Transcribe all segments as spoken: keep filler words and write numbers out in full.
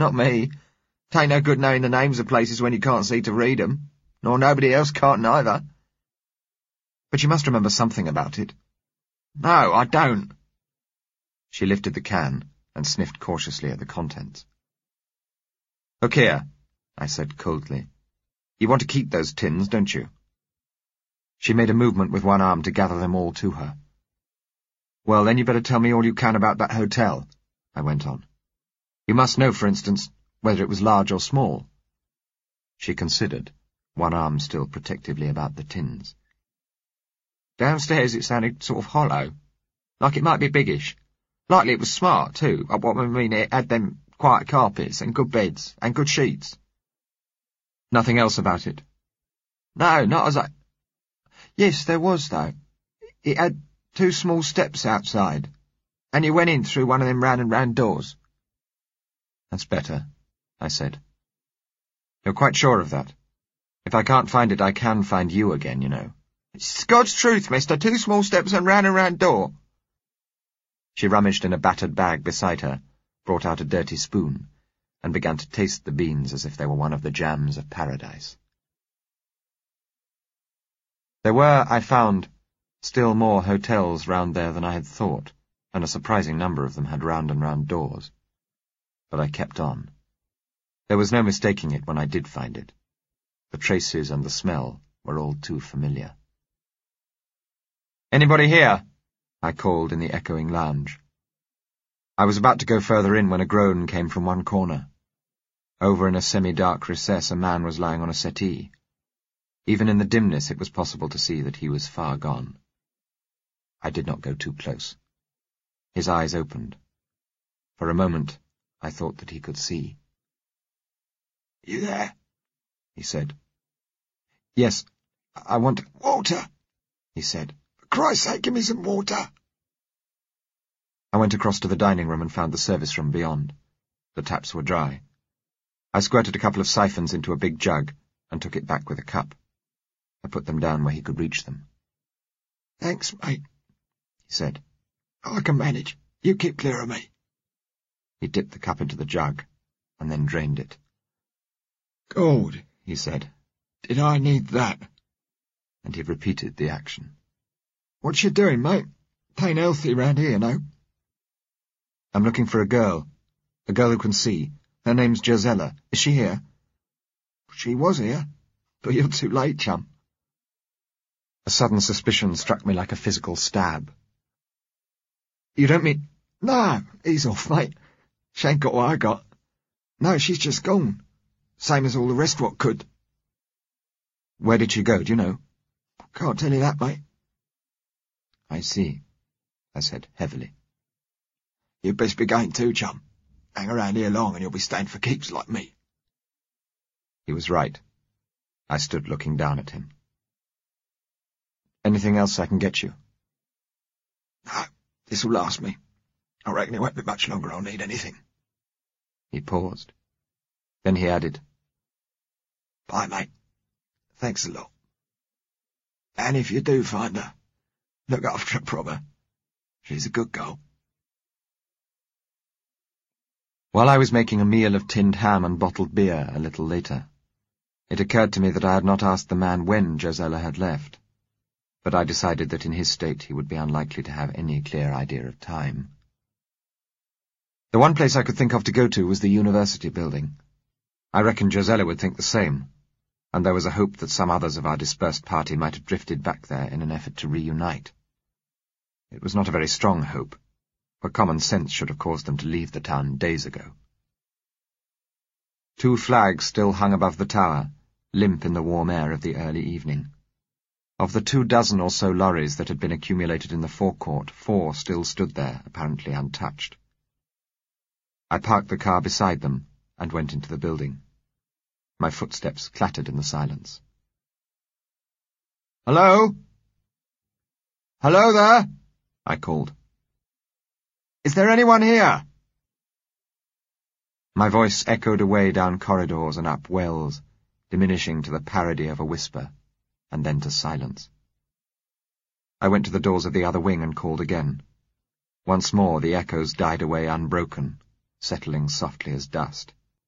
Not me. T'ain't no good knowing the names of places when you can't see to read 'em, nor nobody else can't neither. But you must remember something about it. No, I don't. She lifted the can and sniffed cautiously at the contents. Look here, I said coldly. You want to keep those tins, don't you? She made a movement with one arm to gather them all to her. Well, then you better tell me all you can about that hotel, I went on. You must know, for instance, whether it was large or small. She considered, one arm still protectively about the tins. Downstairs it sounded sort of hollow, like it might be biggish. Likely it was smart, too. What I mean, it had them quiet carpets and good beds and good sheets. Nothing else about it? No, not as I... Yes, there was, though. It had two small steps outside, and you went in through one of them round and round doors. That's better, I said. You're quite sure of that? If I can't find it, I can find you again, you know. It's God's truth, mister. Two small steps and round and round door. She rummaged in a battered bag beside her, brought out a dirty spoon, and began to taste the beans as if they were one of the jams of paradise. There were, I found, still more hotels round there than I had thought, and a surprising number of them had round and round doors. But I kept on. There was no mistaking it when I did find it. The traces and the smell were all too familiar. "Anybody here?" I called in the echoing lounge. I was about to go further in when a groan came from one corner. Over in a semi-dark recess a man was lying on a settee. Even in the dimness it was possible to see that he was far gone. I did not go too close. His eyes opened. For a moment I thought that he could see. "You there?" he said. "Yes, I want... Water," he said. "For Christ's sake, give me some water." I went across to the dining room and found the service room beyond. The taps were dry. I squirted a couple of siphons into a big jug and took it back with a cup. I put them down where he could reach them. "Thanks, mate," he said. "I can manage. You keep clear of me." He dipped the cup into the jug and then drained it. "Good," he said. "Did I need that?" And he repeated the action. "What you doing, mate? T'ain't healthy round here, no?" "I'm looking for a girl. A girl who can see. Her name's Josella. Is she here?" "She was here, but you're too late, chum." A sudden suspicion struck me like a physical stab. "You don't mean—" "No, ease off, mate. She ain't got what I got. No, she's just gone. Same as all the rest what could." "Where did she go, do you know?" "Can't tell you that, mate." "I see," I said heavily. "You'd best be going too, chum. Hang around here long and you'll be staying for keeps like me." He was right. I stood looking down at him. "Anything else I can get you?" "No, this'll last me. I reckon it won't be much longer I'll need anything." He paused. Then he added, "Bye, mate. Thanks a lot. And if you do find her, look after her proper. She's a good girl." While I was making a meal of tinned ham and bottled beer a little later, it occurred to me that I had not asked the man when Josella had left, but I decided that in his state he would be unlikely to have any clear idea of time. The one place I could think of to go to was the university building. I reckoned Josella would think the same, and there was a hope that some others of our dispersed party might have drifted back there in an effort to reunite. It was not a very strong hope, for common sense should have caused them to leave the town days ago. Two flags still hung above the tower, limp in the warm air of the early evening. Of the two dozen or so lorries that had been accumulated in the forecourt, four still stood there, apparently untouched. I parked the car beside them and went into the building. My footsteps clattered in the silence. "Hello? Hello there?" I called. "Is there anyone here?" My voice echoed away down corridors and up wells, diminishing to the parody of a whisper, and then to silence. I went to the doors of the other wing and called again. Once more the echoes died away unbroken, settling softly as dust.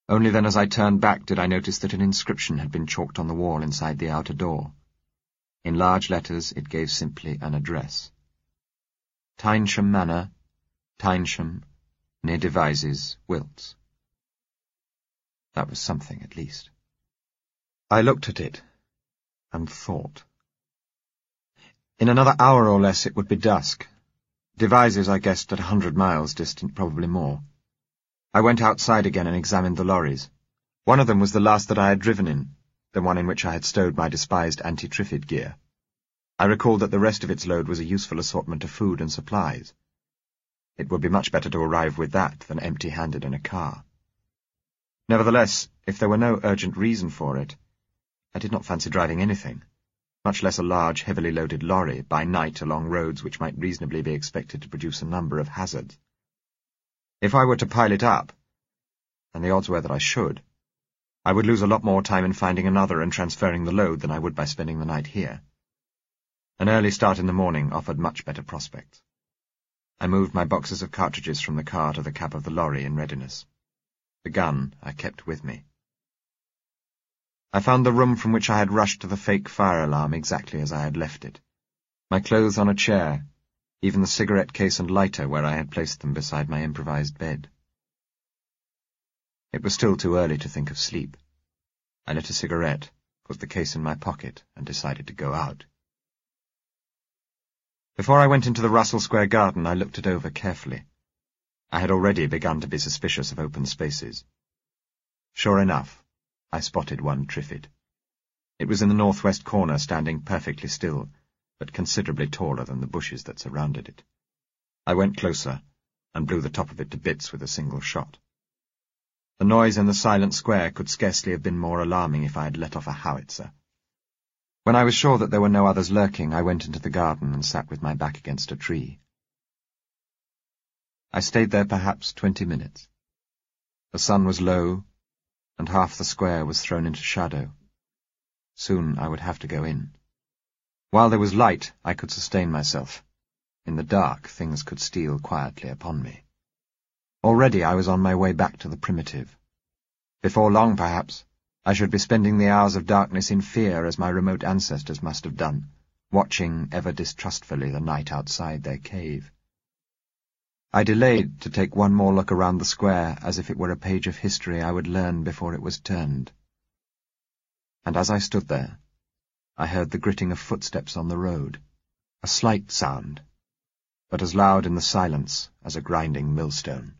Only then as I turned back did I notice that an inscription had been chalked on the wall inside the outer door. In large letters it gave simply an address. Tynesham Manor, Tynesham, near Devizes, Wilts. That was something, at least. I looked at it, and thought. In another hour or less it would be dusk. Devizes, I guessed, at a hundred miles distant, probably more. I went outside again and examined the lorries. One of them was the last that I had driven in, the one in which I had stowed my despised anti-Triffid gear. I recalled that the rest of its load was a useful assortment of food and supplies. It would be much better to arrive with that than empty-handed in a car. Nevertheless, if there were no urgent reason for it, I did not fancy driving anything, much less a large, heavily loaded lorry, by night along roads which might reasonably be expected to produce a number of hazards. If I were to pile it up, and the odds were that I should, I would lose a lot more time in finding another and transferring the load than I would by spending the night here. An early start in the morning offered much better prospects. I moved my boxes of cartridges from the car to the cab of the lorry in readiness. The gun I kept with me. I found the room from which I had rushed to the fake fire alarm exactly as I had left it. My clothes on a chair, even the cigarette case and lighter where I had placed them beside my improvised bed. It was still too early to think of sleep. I lit a cigarette, put the case in my pocket, and decided to go out. Before I went into the Russell Square garden, I looked it over carefully. I had already begun to be suspicious of open spaces. Sure enough, I spotted one Triffid. It was in the northwest corner, standing perfectly still, but considerably taller than the bushes that surrounded it. I went closer, and blew the top of it to bits with a single shot. The noise in the silent square could scarcely have been more alarming if I had let off a howitzer. When I was sure that there were no others lurking, I went into the garden and sat with my back against a tree. I stayed there perhaps twenty minutes. The sun was low, and half the square was thrown into shadow. Soon I would have to go in. While there was light, I could sustain myself. In the dark, things could steal quietly upon me. Already I was on my way back to the primitive. Before long, perhaps, I should be spending the hours of darkness in fear as my remote ancestors must have done, watching ever distrustfully the night outside their cave. I delayed to take one more look around the square as if it were a page of history I would learn before it was turned. And as I stood there, I heard the gritting of footsteps on the road, a slight sound, but as loud in the silence as a grinding millstone.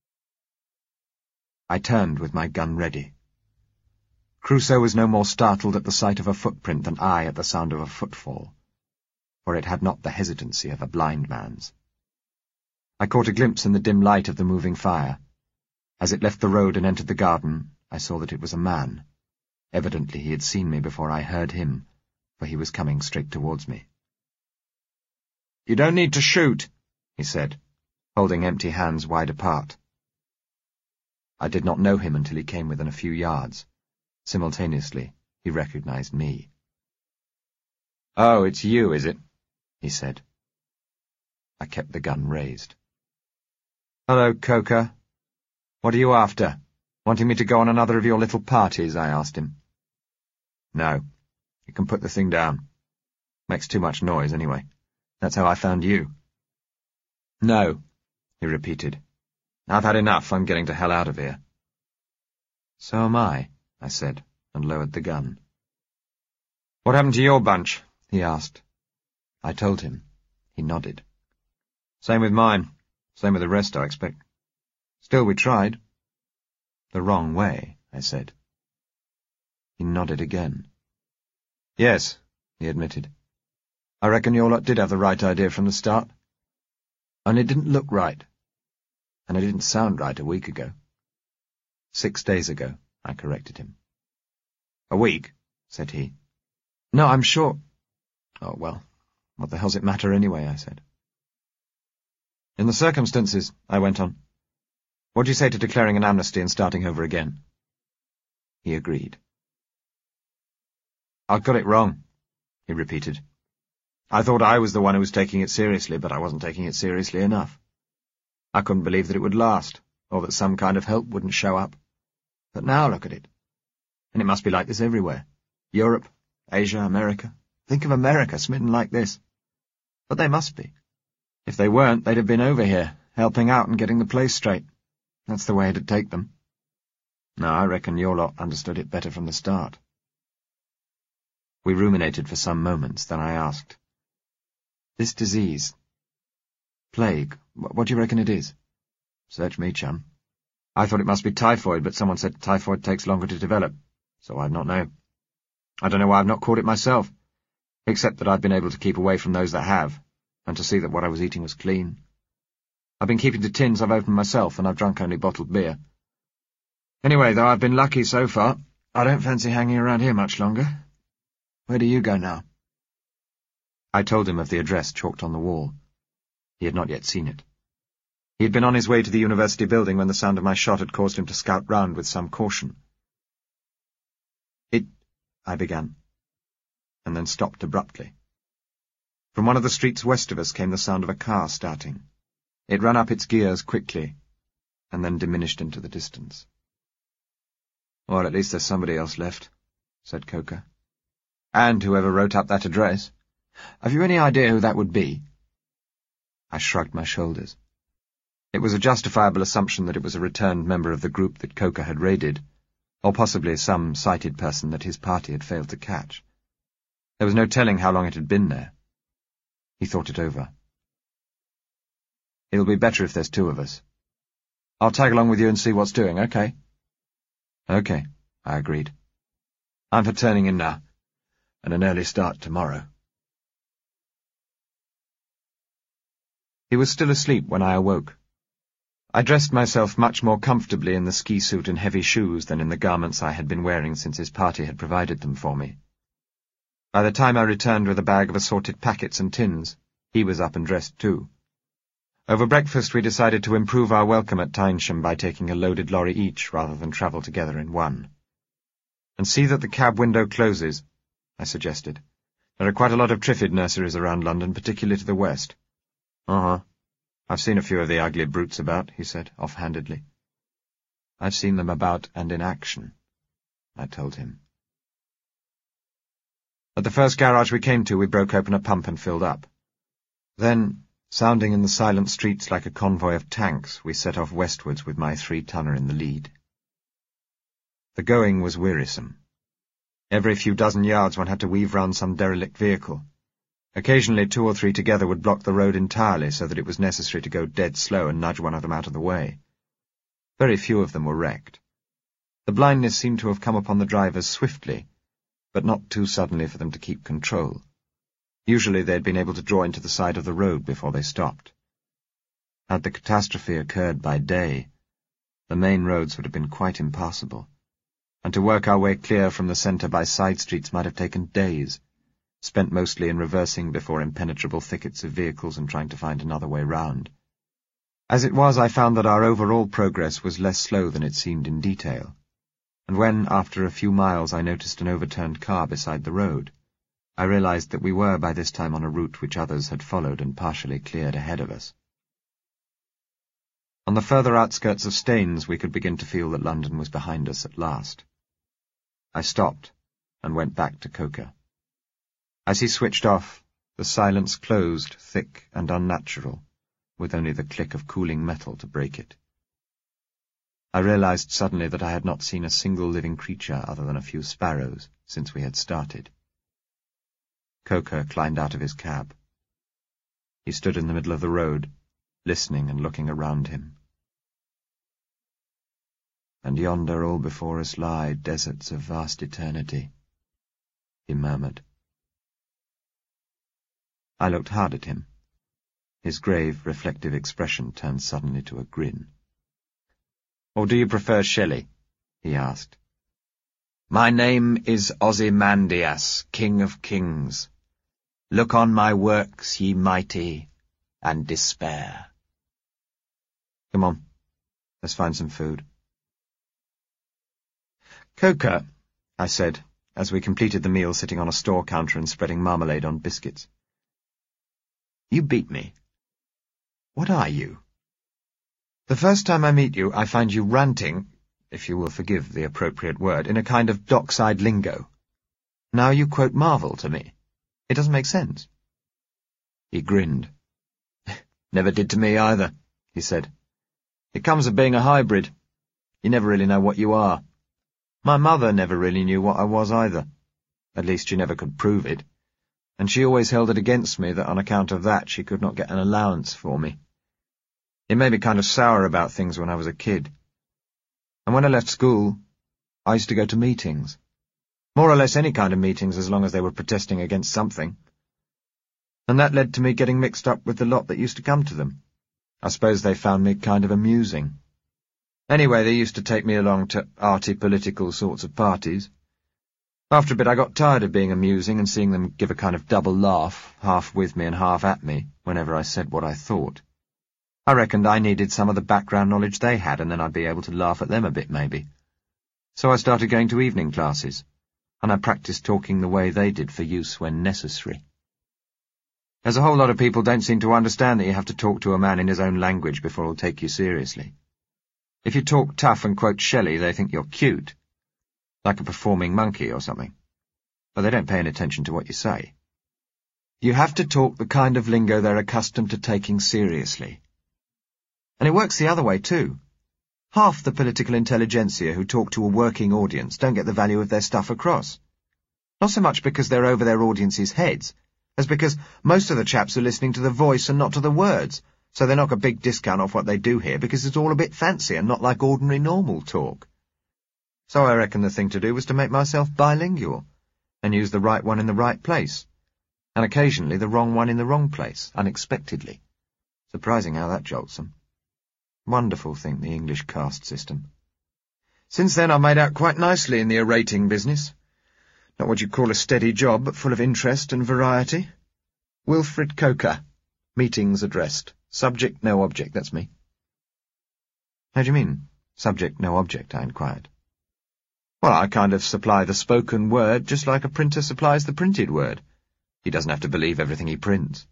I turned with my gun ready. Crusoe was no more startled at the sight of a footprint than I at the sound of a footfall, for it had not the hesitancy of a blind man's. I caught a glimpse in the dim light of the moving fire. As it left the road and entered the garden, I saw that it was a man. Evidently he had seen me before I heard him, for he was coming straight towards me. "You don't need to shoot," he said, holding empty hands wide apart. I did not know him until he came within a few yards. Simultaneously, he recognized me. "Oh, it's you, is it?" he said. I kept the gun raised. "Hello, Coker. What are you after? Wanting me to go on another of your little parties?" I asked him. "No. You can put the thing down. Makes too much noise, anyway. That's how I found you." "No," he repeated. "I've had enough. I'm getting to hell out of here." "So am I," I said, and lowered the gun. "What happened to your bunch?" he asked. I told him. He nodded. "Same with mine. Same with the rest, I expect. Still, we tried." "The wrong way," I said. He nodded again. "Yes," he admitted. "I reckon your lot did have the right idea from the start. Only it didn't look right. And it didn't sound right a week ago." "Six days ago," I corrected him. "A week?" said he. "No, I'm sure—" "Oh, well, what the hell's it matter anyway?" I said. "In the circumstances," I went on, "what do you say to declaring an amnesty and starting over again?" He agreed. "I got it wrong," he repeated. "I thought I was the one who was taking it seriously, but I wasn't taking it seriously enough. I couldn't believe that it would last, or that some kind of help wouldn't show up. But now look at it. And it must be like this everywhere. Europe, Asia, America. Think of America smitten like this. But they must be. If they weren't, they'd have been over here, helping out and getting the place straight. That's the way it'd take them. No, I reckon your lot understood it better from the start. We ruminated for some moments, then I asked, "This disease, plague, what do you reckon it is?" "Search me, chum. I thought it must be typhoid, but someone said typhoid takes longer to develop, so I'd not know. I don't know why I've not caught it myself, except that I've been able to keep away from those that have, and to see that what I was eating was clean. I've been keeping to tins I've opened myself, and I've drunk only bottled beer. Anyway, though I've been lucky so far, I don't fancy hanging around here much longer. Where do you go now?" I told him of the address chalked on the wall. He had not yet seen it. He had been on his way to the university building when the sound of my shot had caused him to scout round with some caution. It... I began, and then stopped abruptly. From one of the streets west of us came the sound of a car starting. It ran up its gears quickly, and then diminished into the distance. "Well, at least there's somebody else left," said Coker. "And whoever wrote up that address. Have you any idea who that would be?" I shrugged my shoulders. It was a justifiable assumption that it was a returned member of the group that Coker had raided, or possibly some sighted person that his party had failed to catch. There was no telling how long it had been there. He thought it over. "It'll be better if there's two of us. I'll tag along with you and see what's doing, okay?" "Okay," I agreed. "I'm for turning in now, and an early start tomorrow." He was still asleep when I awoke. I dressed myself much more comfortably in the ski suit and heavy shoes than in the garments I had been wearing since his party had provided them for me. By the time I returned with a bag of assorted packets and tins, he was up and dressed too. Over breakfast we decided to improve our welcome at Tynesham by taking a loaded lorry each rather than travel together in one. "And see that the cab window closes," I suggested. "There are quite a lot of Triffid nurseries around London, particularly to the west." "Uh-huh. I've seen a few of the ugly brutes about," he said, off-handedly. "I've seen them about and in action," I told him. At the first garage we came to, we broke open a pump and filled up. Then, sounding in the silent streets like a convoy of tanks, we set off westwards with my three-tonner in the lead. The going was wearisome. Every few dozen yards one had to weave round some derelict vehicle. Occasionally two or three together would block the road entirely so that it was necessary to go dead slow and nudge one of them out of the way. Very few of them were wrecked. The blindness seemed to have come upon the drivers swiftly, but not too suddenly for them to keep control. Usually they had been able to draw into the side of the road before they stopped. Had the catastrophe occurred by day, the main roads would have been quite impassable, and to work our way clear from the centre by side streets might have taken days, spent mostly in reversing before impenetrable thickets of vehicles and trying to find another way round. As it was, I found that our overall progress was less slow than it seemed in detail, and when, after a few miles, I noticed an overturned car beside the road, I realized that we were by this time on a route which others had followed and partially cleared ahead of us. On the further outskirts of Staines we could begin to feel that London was behind us at last. I stopped and went back to Coker. As he switched off, the silence closed, thick and unnatural, with only the click of cooling metal to break it. I realized suddenly that I had not seen a single living creature other than a few sparrows since we had started. Coker climbed out of his cab. He stood in the middle of the road, listening and looking around him. "And yonder all before us lie deserts of vast eternity," he murmured. I looked hard at him. His grave, reflective expression turned suddenly to a grin. "Or do you prefer Shelley?" he asked. "My name is Ozymandias, King of Kings. Look on my works, ye mighty, and despair." "Come on, let's find some food." "Coker," I said, as we completed the meal sitting on a store counter and spreading marmalade on biscuits. "You beat me. What are you? The first time I meet you, I find you ranting, if you will forgive the appropriate word, in a kind of dockside lingo. Now you quote Marvel to me. It doesn't make sense. He grinned. Never did to me either, he said. It comes of being a hybrid. You never really know what you are. My mother never really knew what I was either. At least she never could prove it. And she always held it against me that on account of that she could not get an allowance for me. It made me kind of sour about things when I was a kid. And when I left school, I used to go to meetings. More or less any kind of meetings as long as they were protesting against something. And that led to me getting mixed up with the lot that used to come to them. I suppose they found me kind of amusing. Anyway, they used to take me along to arty political sorts of parties. After a bit I got tired of being amusing and seeing them give a kind of double laugh, half with me and half at me, whenever I said what I thought. I reckoned I needed some of the background knowledge they had, and then I'd be able to laugh at them a bit, maybe. So I started going to evening classes, and I practiced talking the way they did for use when necessary. There's a whole lot of people don't seem to understand that you have to talk to a man in his own language before he'll take you seriously. If you talk tough and quote Shelley, they think you're cute, like a performing monkey or something, but they don't pay any attention to what you say. You have to talk the kind of lingo they're accustomed to taking seriously. And it works the other way, too. Half the political intelligentsia who talk to a working audience don't get the value of their stuff across. Not so much because they're over their audience's heads, as because most of the chaps are listening to the voice and not to the words, so they knock a big discount off what they do hear because it's all a bit fancy and not like ordinary normal talk. So I reckon the thing to do was to make myself bilingual, and use the right one in the right place, and occasionally the wrong one in the wrong place, unexpectedly. Surprising how that jolts them. Wonderful thing, the English caste system. Since then I've made out quite nicely in the orating business. Not what you'd call a steady job, but full of interest and variety. Wilfred Coker. Meetings addressed. Subject, no object, that's me. How do you mean, subject, no object? I inquired. Well, I kind of supply the spoken word just like a printer supplies the printed word. He doesn't have to believe everything he prints.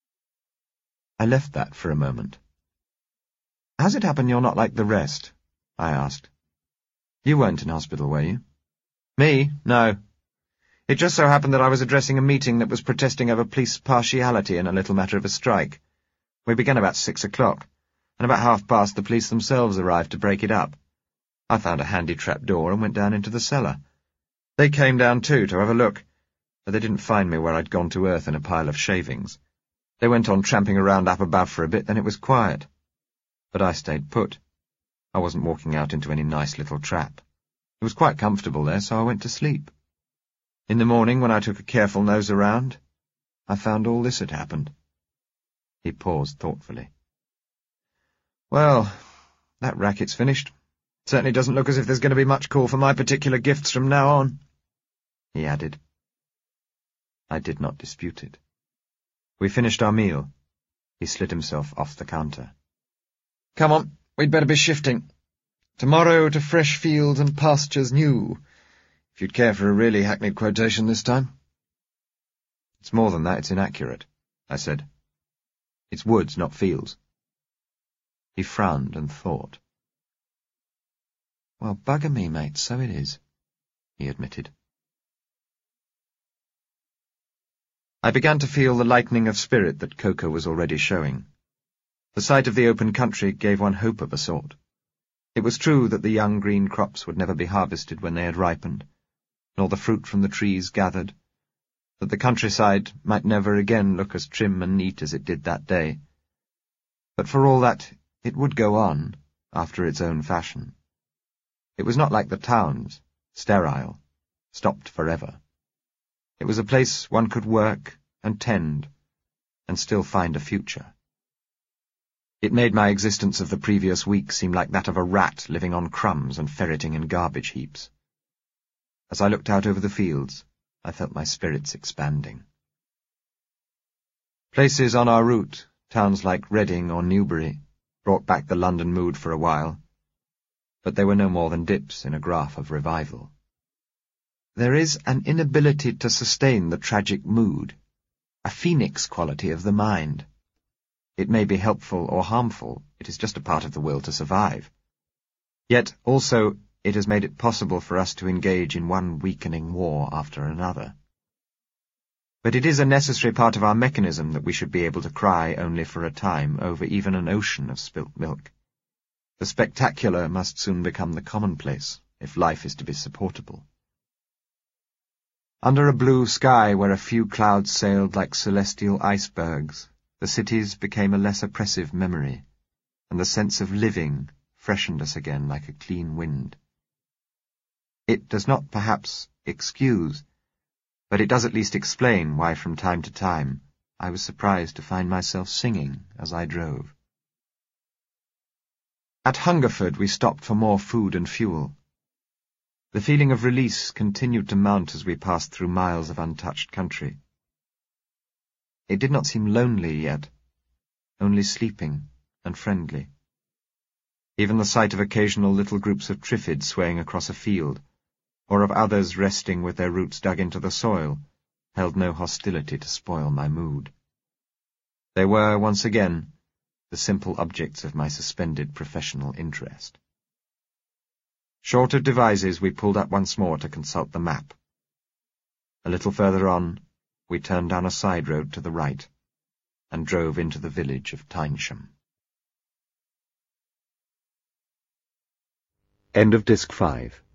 I left that for a moment. How's it happen you're not like the rest? I asked. You weren't in hospital, were you? Me? No. It just so happened that I was addressing a meeting that was protesting over police partiality in a little matter of a strike. We began about six o'clock, and about half past the police themselves arrived to break it up. I found a handy trap door and went down into the cellar. They came down too to have a look, but they didn't find me where I'd gone to earth in a pile of shavings. They went on tramping around up above for a bit, then it was quiet. But I stayed put. I wasn't walking out into any nice little trap. It was quite comfortable there, so I went to sleep. In the morning, when I took a careful nose around, I found all this had happened. He paused thoughtfully. Well, that racket's finished. Certainly doesn't look as if there's going to be much call for my particular gifts from now on, he added. I did not dispute it. We finished our meal. He slid himself off the counter. Come on, we'd better be shifting. Tomorrow to fresh fields and pastures new, if you'd care for a really hackneyed quotation this time. It's more than that, it's inaccurate, I said. It's woods, not fields. He frowned and thought. Well, bugger me, mate, so it is, he admitted. I began to feel the lightening of spirit that Coker was already showing. The sight of the open country gave one hope of a sort. It was true that the young green crops would never be harvested when they had ripened, nor the fruit from the trees gathered, that the countryside might never again look as trim and neat as it did that day. But for all that, it would go on, after its own fashion. It was not like the towns, sterile, stopped forever. It was a place one could work and tend, and still find a future. It made my existence of the previous week seem like that of a rat living on crumbs and ferreting in garbage heaps. As I looked out over the fields, I felt my spirits expanding. Places on our route, towns like Reading or Newbury, brought back the London mood for a while, but they were no more than dips in a graph of revival. There is an inability to sustain the tragic mood, a phoenix quality of the mind. It may be helpful or harmful, it is just a part of the will to survive. Yet, also, it has made it possible for us to engage in one weakening war after another. But it is a necessary part of our mechanism that we should be able to cry only for a time over even an ocean of spilt milk. The spectacular must soon become the commonplace, if life is to be supportable. Under a blue sky where a few clouds sailed like celestial icebergs, the cities became a less oppressive memory, and the sense of living freshened us again like a clean wind. It does not perhaps excuse, but it does at least explain why from time to time I was surprised to find myself singing as I drove. At Hungerford we stopped for more food and fuel. The feeling of release continued to mount as we passed through miles of untouched country. It did not seem lonely yet, only sleeping and friendly. Even the sight of occasional little groups of triffids swaying across a field, or of others resting with their roots dug into the soil, held no hostility to spoil my mood. They were, once again, the simple objects of my suspended professional interest. Short of devices, we pulled up once more to consult the map. A little further on, we turned down a side road to the right, and drove into the village of Tynesham. End of Disc five.